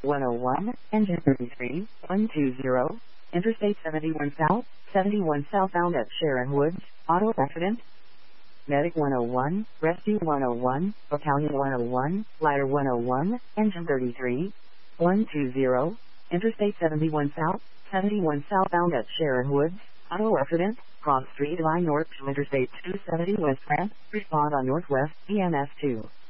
101, engine 33, 120, Interstate 71 southbound at Sharon Woods, auto accident. Medic 101, Rescue 101, Battalion 101, Glider 101, engine 33, 120, Interstate 71 southbound at Sharon Woods, auto accident, cross street line north to Interstate 270 west ramp, respond on northwest, EMS 2.